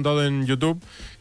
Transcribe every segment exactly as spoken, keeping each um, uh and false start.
contado en YouTube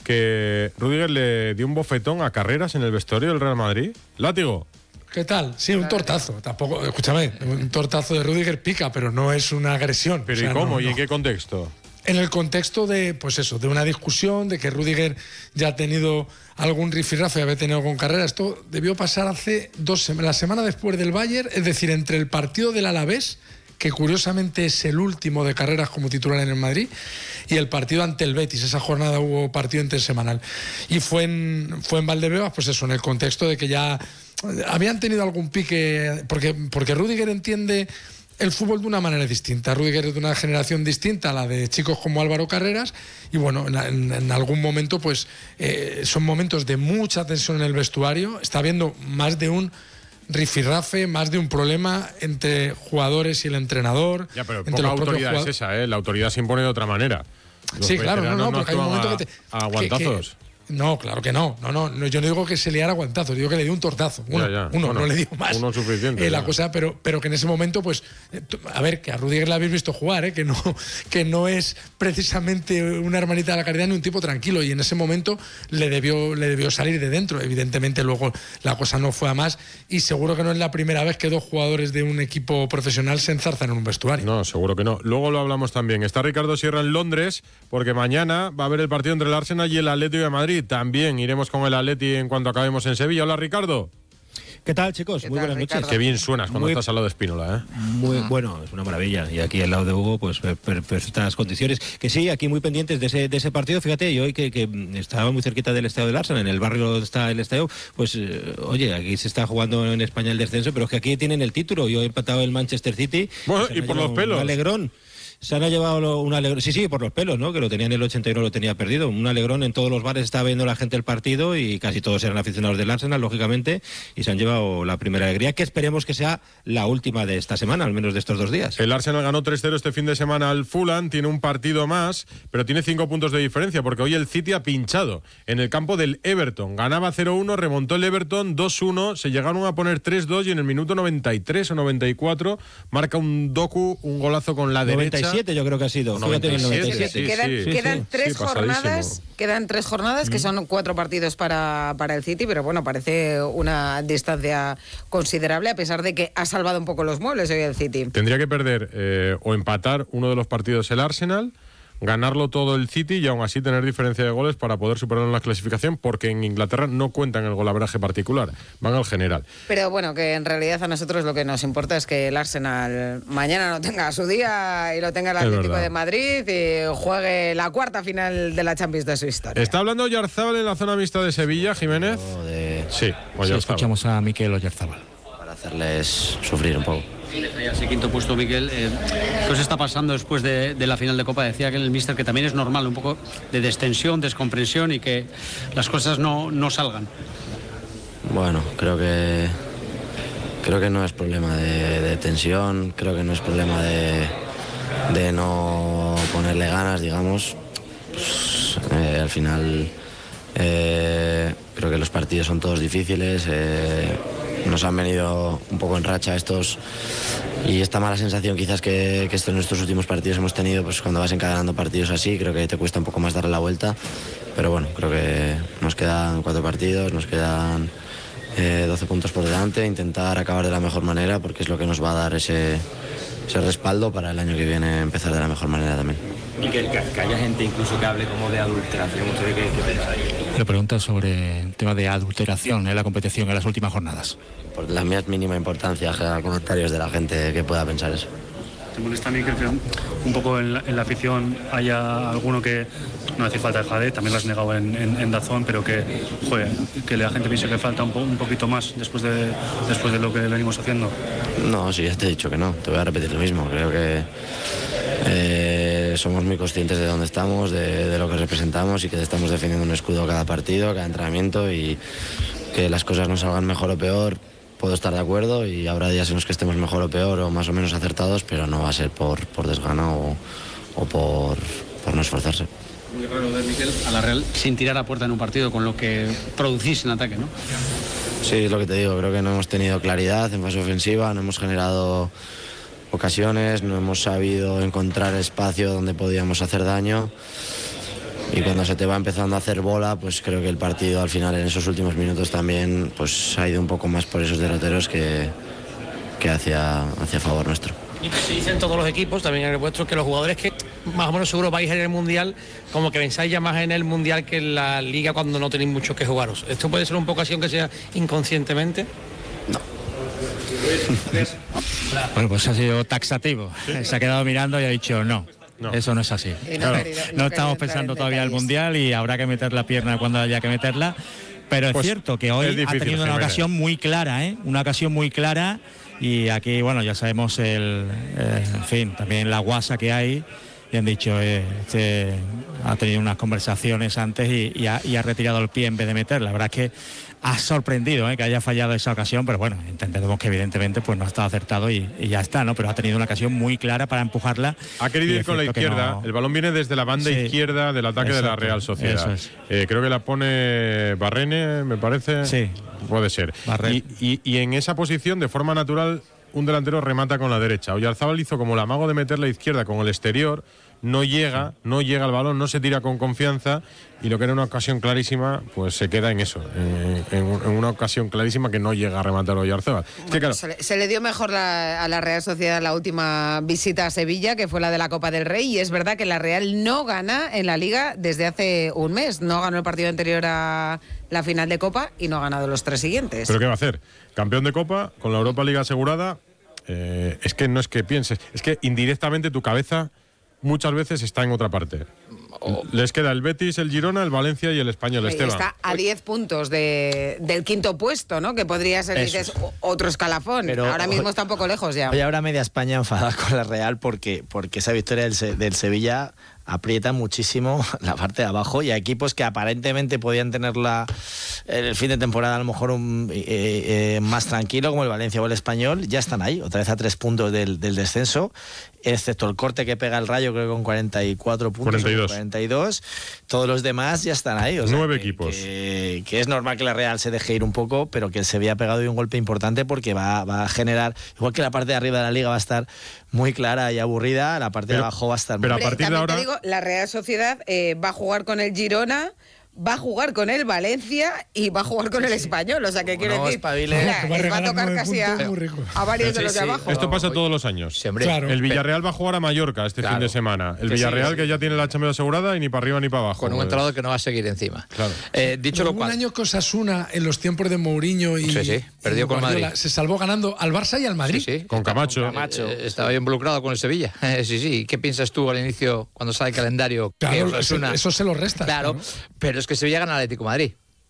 que Rüdiger le dio un bofetón a Carreras en el vestuario del Real Madrid. Látigo. ¿Qué tal? Sí, un tortazo. Tampoco, escúchame, un tortazo de Rüdiger pica, pero no es una agresión. ¿Pero o sea, y cómo? No, ¿Y no. en qué contexto? En el contexto de, pues eso, de una discusión, de que Rüdiger ya ha tenido algún rifirrafe, había tenido con Carreras. Esto debió pasar hace dos semanas, la semana después del Bayern, es decir, entre el partido del Alavés, que curiosamente es el último de Carreras como titular en el Madrid, y el partido ante el Betis. Esa jornada hubo partido intersemanal. Y fue en, fue en Valdebebas, pues eso, en el contexto de que ya habían tenido algún pique, porque, porque Rüdiger entiende el fútbol de una manera distinta. Rüdiger es de una generación distinta a la de chicos como Álvaro Carreras, y bueno, en, en, en algún momento pues eh, son momentos de mucha tensión en el vestuario. Está habiendo más de un rifirrafe, más de un problema entre jugadores y el entrenador. Ya, pero entre poca los autoridad es esa, ¿eh? La autoridad se impone de otra manera. Los sí, claro, no, no, porque hay un momento a, que te... a aguantazos. Que, que, no, claro que no. No, no, no. Yo no digo que se liara guantazos, digo que le dio un tortazo. Uno, ya, ya. uno Bueno, no le digo más. Uno suficiente. Eh, la cosa, pero, pero que en ese momento, pues, eh, a ver, que a Rüdiger le habéis visto jugar, ¿eh? que, no, que no es precisamente una hermanita de la caridad ni un tipo tranquilo. Y en ese momento le debió, le debió salir de dentro. Evidentemente, luego la cosa no fue a más. Y seguro que no es la primera vez que dos jugadores de un equipo profesional se enzarzan en un vestuario. No, seguro que no. Luego lo hablamos también. Está Ricardo Sierra en Londres, porque mañana va a haber el partido entre el Arsenal y el Atlético de Madrid. También iremos con el Atleti en cuanto acabemos en Sevilla. Hola, Ricardo. ¿Qué tal, chicos? ¿Qué Muy tal, buenas Ricardo? noches. Qué bien suenas cuando Muy, estás al lado de Espínola, ¿eh? Muy bueno, es una maravilla. Y aquí al lado de Hugo, pues per, per, perfectas condiciones. Que sí, aquí muy pendientes de ese, de ese partido. Fíjate, yo hoy que, que estaba muy cerquita del estadio del Arsenal, en el barrio donde está el estadio, pues eh, oye, aquí se está jugando en España el descenso, pero es que aquí tienen el título. Yo he empatado el Manchester City. Bueno, y y por los pelos. Un alegrón. Se han llevado un alegrón, sí, sí, por los pelos, ¿no? Que lo tenía en el ochenta y uno, lo tenía perdido. Un alegrón, en todos los bares estaba viendo la gente el partido y casi todos eran aficionados del Arsenal, lógicamente, y se han llevado la primera alegría, que esperemos que sea la última de esta semana, al menos de estos dos días. El Arsenal ganó tres cero este fin de semana al Fulham, tiene un partido más, pero tiene cinco puntos de diferencia, porque hoy el City ha pinchado en el campo del Everton. Ganaba cero uno, remontó el Everton dos uno, se llegaron a poner tres dos y en el minuto noventa y tres o noventa y cuatro marca un Doku, un golazo con la noventa y siete derecha. yo creo que ha sido. noventa y siete, noventa y siete. sí, quedan sí, quedan sí, tres sí, jornadas, pasadísimo. quedan tres jornadas que son cuatro partidos para, para el City, pero bueno, parece una distancia considerable a pesar de que ha salvado un poco los muebles hoy el City. Tendría que perder eh, o empatar uno de los partidos el Arsenal, ganarlo todo el City y aún así tener diferencia de goles para poder superar en la clasificación, porque en Inglaterra no cuentan el golaveraje particular, van al general. Pero bueno, que en realidad a nosotros lo que nos importa es que el Arsenal mañana no tenga su día y lo tenga el Atlético de Madrid y juegue la cuarta final de la Champions de su historia. ¿Está hablando Oyarzábal en la zona mixta de Sevilla, Jiménez? De... Sí, sí, escuchamos a Mikel Oyarzábal. Para hacerles sufrir un poco. Ese quinto puesto, Miquel, eh, ¿qué os está pasando después de, de la final de Copa? Decía que el míster que también es normal, un poco de destensión, descomprensión y que las cosas no, no salgan. Bueno, creo que creo que no es problema de, de tensión, creo que no es problema de, de no ponerle ganas, digamos. Pues, eh, al final eh, creo que los partidos son todos difíciles. Eh, Nos han venido un poco en racha estos y esta mala sensación quizás que, que estos en estos últimos partidos hemos tenido, pues cuando vas encadenando partidos así, creo que te cuesta un poco más darle la vuelta, pero bueno, creo que nos quedan cuatro partidos, nos quedan eh, doce puntos por delante, intentar acabar de la mejor manera porque es lo que nos va a dar ese, ese respaldo para el año que viene empezar de la mejor manera también. Y que, que, que haya gente incluso que hable como de adulteración, ¿usted qué, qué pensáis? Le pregunta sobre el tema de adulteración en la competición en las últimas jornadas. Por la más mínima importancia a comentarios de la gente que pueda pensar eso. ¿Te molesta a mí que un poco en la, en la afición haya alguno que, no hace falta el Jade, también lo has negado en, en, en Dazón, pero que, joder, que la gente piense que falta un, po, un poquito más después de, después de lo que venimos haciendo? No, sí, ya te he dicho que no, te voy a repetir lo mismo. Creo que eh, somos muy conscientes de dónde estamos, de, de lo que representamos y que estamos defendiendo un escudo cada partido, cada entrenamiento, y que las cosas no salgan mejor o peor. Puedo estar de acuerdo y habrá días en los que estemos mejor o peor o más o menos acertados, pero no va a ser por, por desgana o, o por, por no esforzarse. Muy raro ver, Miquel, a la Real sin tirar a puerta en un partido con lo que producís en ataque, ¿no? Sí, es lo que te digo, creo que no hemos tenido claridad en fase ofensiva, no hemos generado ocasiones, no hemos sabido encontrar espacio donde podíamos hacer daño y cuando se te va empezando a hacer bola, pues creo que el partido al final en esos últimos minutos también pues ha ido un poco más por esos derroteros que, que hacia, hacia favor nuestro. Y que se dice en todos los equipos, también en el vuestro, que los jugadores que más o menos seguro vais en el Mundial, como que pensáis ya más en el Mundial que en la Liga cuando no tenéis mucho que jugaros. ¿Esto puede ser un poco así, aunque sea inconscientemente? No. Bueno, pues ha sido taxativo. Se ha quedado mirando y ha dicho no. No. Eso no es así. No, claro, querido, no, no estamos pensando en todavía en el Mundial y habrá que meter la pierna cuando haya que meterla. Pero pues es cierto que hoy difícil, ha tenido una Jiménez. ocasión muy clara, ¿eh? Una ocasión muy clara. Y aquí, bueno, ya sabemos el, eh, en fin, también la guasa que hay. Y han dicho, eh, este ha tenido unas conversaciones antes y, y, ha, y ha retirado el pie en vez de meterla. La verdad es que ha sorprendido eh, que haya fallado esa ocasión, pero bueno, entendemos que evidentemente pues no ha estado acertado y, y ya está, ¿no? Pero ha tenido una ocasión muy clara para empujarla. Ha querido ir con la izquierda, no... el balón viene desde la banda sí. izquierda del ataque Exacto. de la Real Sociedad. Es. Eh, creo que la pone Barrene, me parece. Sí. Puede ser. Y, y, y en esa posición, de forma natural, un delantero remata con la derecha. Oyarzábal hizo como el amago de meter la izquierda con el exterior, no llega, no llega al balón, no se tira con confianza y lo que era una ocasión clarísima, pues se queda en eso, en, en, en una ocasión clarísima que no llega a rematar Oyarzábal. Bueno, es que, claro, se, le, se le dio mejor la, a la Real Sociedad la última visita a Sevilla, que fue la de la Copa del Rey, y es verdad que la Real no gana en la Liga desde hace un mes. No ganó el partido anterior a la final de Copa y no ha ganado los tres siguientes. ¿Pero qué va a hacer? Campeón de Copa, con la Europa League asegurada. Eh, es que no es que pienses, es que indirectamente tu cabeza muchas veces está en otra parte. Oh. Les queda el Betis, el Girona, el Valencia y el Español, sí, Esteban. Está a diez puntos de, del quinto puesto, ¿no? Que podría ser, dices, otro escalafón. Pero ahora mismo hoy, está un poco lejos ya. Hoy habrá media España enfadada con la Real porque, porque esa victoria del, del Sevilla aprieta muchísimo la parte de abajo, y a equipos que aparentemente podían tenerla el fin de temporada a lo mejor un, eh, eh, más tranquilo, como el Valencia o el Español, ya están ahí, otra vez a tres puntos del, del descenso, excepto el corte que pega el Rayo, creo que con cuarenta y cuatro puntos. cuarenta y dos. cuarenta y dos. Todos los demás ya están ahí. O sea, Nueve que, equipos. Que, que es normal que la Real se deje ir un poco, pero que el Sevilla ha pegado hoy un golpe importante porque va, va a generar, igual que la parte de arriba de la Liga va a estar muy clara y aburrida, la parte pero, de abajo va a estar muy... Pero a partir de ahora... Te digo, la Real Sociedad eh, va a jugar con el Girona, va a jugar con el Valencia y va a jugar con el Español, o sea que quiere decir, mira, les va a tocar casi a, a varios sí, de los de abajo. Esto pasa todos los años. Sí, claro. El Villarreal va a jugar a Mallorca este claro. fin de semana. El Villarreal sí, que ya tiene la Champions asegurada y ni para arriba ni para abajo. Con un entrenador que no va a seguir encima. Claro. Eh, dicho no, lo cual. Un año que Osasuna en los tiempos de Mourinho y, sí, sí. perdió y con Madrid. Se salvó ganando al Barça y al Madrid. Sí, sí. Con Camacho. Con Camacho. Eh, estaba involucrado con el Sevilla. sí, sí. ¿Qué piensas tú al inicio cuando sale el calendario? Claro, que eso, eso se lo resta. Claro, ¿no? Pero es que Sevilla gana al Atlético Madrid.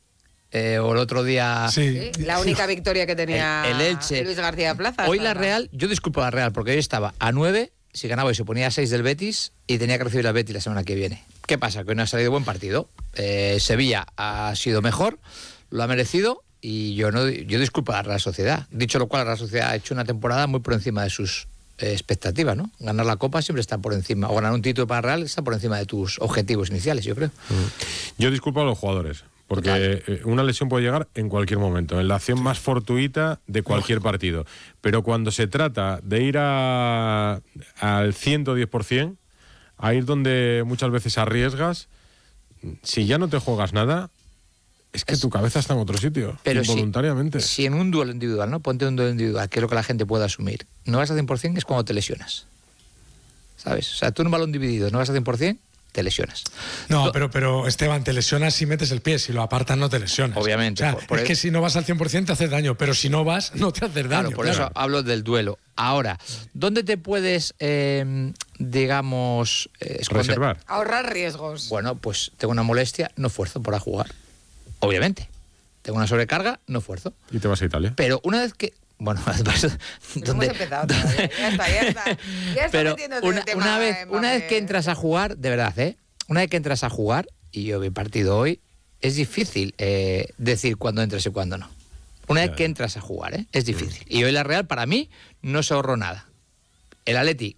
Eh, o el otro día sí. Sí, la única victoria que tenía el, el Elche. Luis García Plaza. Hoy la Real, yo disculpo a la Real porque hoy estaba a nueve, si ganaba y se ponía a seis del Betis y tenía que recibir al Betis la semana que viene. ¿Qué pasa? Que hoy no ha salido buen partido. Eh, Sevilla ha sido mejor, lo ha merecido y yo no yo disculpo a la Real Sociedad. Dicho lo cual, la Real Sociedad ha hecho una temporada muy por encima de sus eh, expectativas, ¿no? Ganar la Copa siempre está por encima, o ganar un título para la Real está por encima de tus objetivos iniciales, yo creo. Mm. Yo disculpo a los jugadores. Porque claro. una lesión puede llegar en cualquier momento, en la acción más fortuita de cualquier partido. Pero cuando se trata de ir a, al ciento diez por ciento, a ir donde muchas veces arriesgas, si ya no te juegas nada, es que es, tu cabeza está en otro sitio, pero involuntariamente. Si, si en un duelo individual, ¿no? Ponte un duelo individual, que es lo que la gente puede asumir, no vas a cien por ciento es cuando te lesionas. ¿Sabes? O sea, tú en un balón dividido no vas a cien por ciento, te lesionas. No, pero, pero Esteban, te lesionas si metes el pie, si lo apartas no te lesionas. Obviamente. O sea, por, por es el... que si no vas al cien por ciento te haces daño, pero si no vas, no te haces daño. Claro, por claro. eso hablo del duelo. Ahora, ¿dónde te puedes, eh, digamos... Eh, reservar? Ahorrar riesgos. Bueno, pues tengo una molestia, no esfuerzo para jugar. Obviamente. Tengo una sobrecarga, no esfuerzo. Y te vas a Italia. Pero una vez que... Bueno, ¿dónde? Hemos empezado todavía. Ya está, ya está. Ya está pero una, tema, una, vez, eh, una vez que entras a jugar, de verdad, ¿eh? Una vez que entras a jugar, y yo vi partido hoy, es difícil eh, decir cuándo entras y cuándo no. Una vez que entras a jugar, ¿eh? Es difícil. Y hoy la Real, para mí, no se ahorró nada. El Atleti